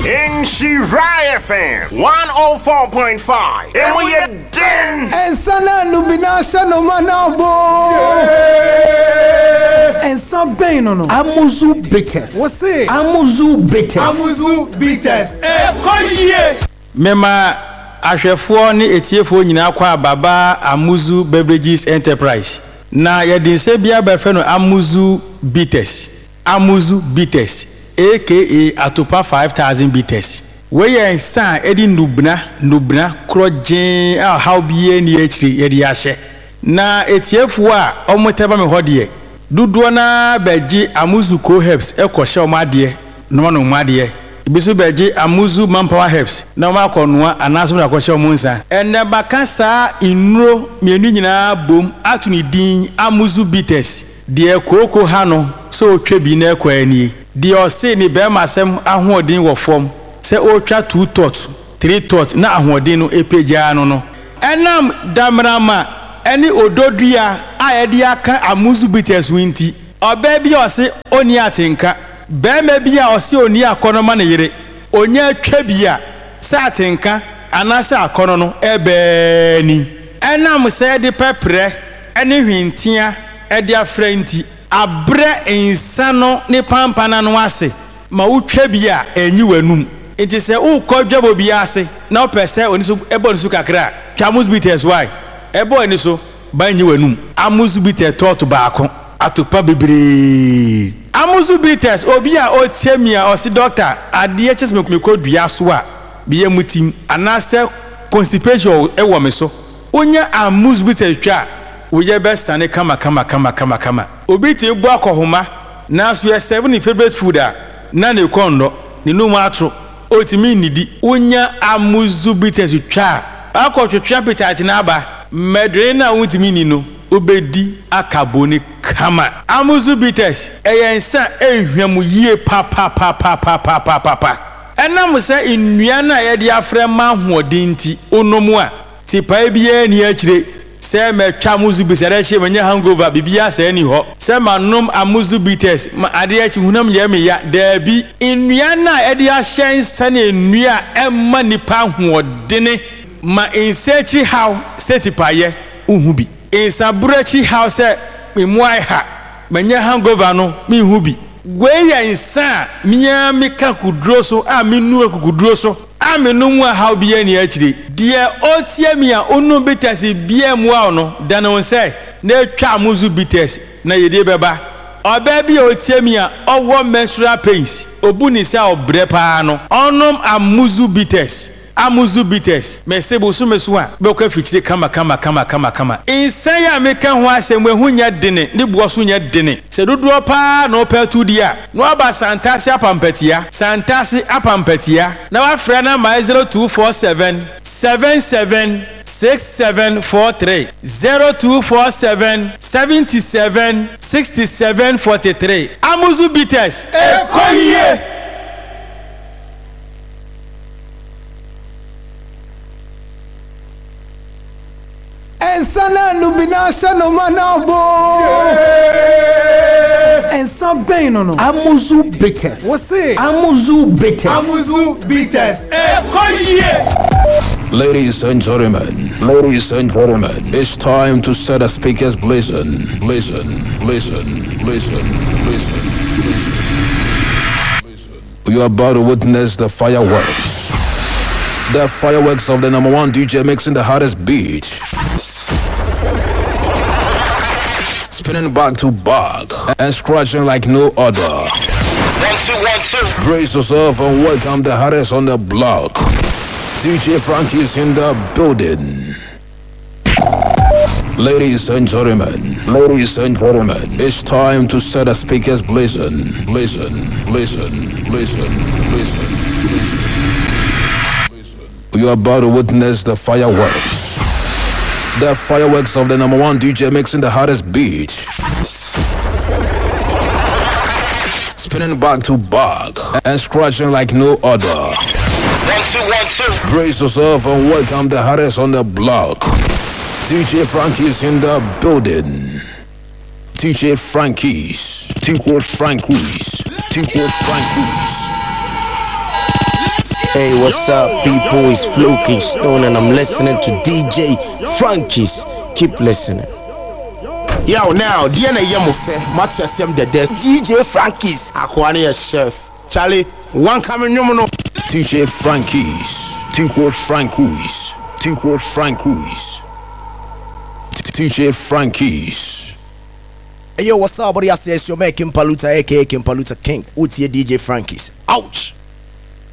in Shirai FM 104.5. And we are den. And Sana Nubinasha no manabo. And some pain on Amuzu Bitters. What's it? Amuzu Bitters. Amuzu Bitters. Mema ahwefo ne etiefo nyina kwa baba Amuzu Beverages Enterprise. Na yedinse bia befe no Amuzu Bitters. Amuzu Bitters aka Atopa 5000 bitters. We yen san edi nubna krojen a how bie ni echiri yedi ahye. Na etiefo a omoteba me hodie. Duduo na beji Amuzu Co Herbs ekwohye omade no no omade. Ibisu beji Amuzu Manpower Herbs na ma konoa anaso na kwhye omunsa. Enne bakasa inro mienu nyina bom atuni din Amuzu Bitters. Die koko hano so twebi na ekwani. Die ose ni be masem ahoodin wo fom. Se o twa 2 tot 3 tot na ahoodin no epeja no. Enam damrama eni ododua ayedi aka Amuzu Bitters winti. Oba bi ose oni atenka. Be me bia ose oni akonoma ne yire. Onya twabia sa atenka anasa akono no ebe ni. Enam se de pepre eni hwintia edi afrenti abre insano ne pampana no ase ma wutwabia enyi wanum. Enti se ukodwabo bia ase na opese oni so ebo ni so kakra Amuzu Bitters why ebo ni so ba enyi wanum. Amuzu Bitters tot baako atopa bebre. Amuzu Bitters obi a otiamia osi doctor ade chesme kodua so a biye mutim anase constipation ewo me so onya Amuzu Bitters twa oye besta ne kama obi te bu akohoma na so ye 7 favorite food a na ne kondo ne numa atro otimi nidi onya Amuzu Bitters twa akotwetwa petati na aba medre na otimi ni no obedi akaboni kama. Amuzu Bitters eyensa ehwam yie pa enam se nnua na ye de afre ma hoodinti onomu a tipa bia ni akire se metwa Amuzu Bitters re menye hangover bibia se ni ho se manom Amuzu Bitters ma ade achi hunam ye me ya dabi nnua na ye de ahyen sane nnua emma nipa hoodene ma insechi how setipa ye uhubi insaburachi how se memuai ha menye hangover no mi hubi we ya insa miya meka kudro so a menu akudro so a menu a how bia ni akire die otia mi a onu Bitters bia mu a no dana say na twa Amuzu Bitters na yede beba oba bia otia mi a owo menstrual pains obuni se obre pa no onom Amuzu Bitters. Amuzu Bitters mesebo so meso a beka fichire kama insan ya meka ho asem ehu nya dene ne buo so nya dene se dodo pa na opetu dia no aba santase apampatia na wa fra na 0247 776743 0247 77 6743 Amuzu Bitters ekoye. And Sana Nubinasha no manabo. And some pain on Amuzu Bitters. What's it? Amuzu Bitters. Amuzu Bitters. Ladies and gentlemen, it's time to set the speakers blazing. You are about to witness the fireworks. The fireworks of the #1 DJ mixing the hottest beat. Spinning back to back and scratching like no other. 1 2 1 2. Brace yourself and welcome the hottest on the block. DJ Frankie's in the building. Ladies and gentlemen, it's time to set the speakers blazing. You are about to witness the fireworks. The fireworks of the #1 DJ mixing the hottest beat. Spinning back to back and scratching like no other. 1 2 1 2. Brace yourself and welcome the hottest on the block. DJ Frankie's in the building. DJ Frankie's. Hey, what's up, people? It's Flo Stone, and I'm listening to DJ Frankie's. Keep listening. Yo, now, Diana Yamufe, Matthias Yam the DJ Frankie's. Aquania chef. Charlie, one coming, no. DJ Frankie's. Tinko Frankie's. Tinko Frankie's. DJ Frankie's. Hey, yo, what's up, buddy? I say it's your man Kim Paluta, aka Kim Paluta King. What's your DJ Frankie's? Ouch!